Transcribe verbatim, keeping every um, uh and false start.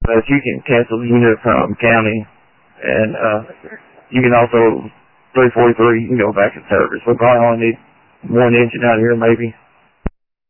But you can cancel the unit from county, and uh, you can also three forty-three. You can go back in service. We probably only need one engine out here, maybe.